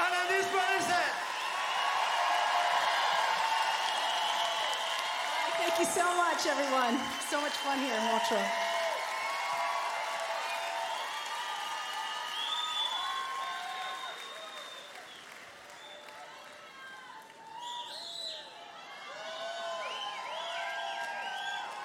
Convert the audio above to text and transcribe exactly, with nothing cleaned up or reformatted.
Alanis Morissette. Thank you so much, everyone. So much fun here in Montreux.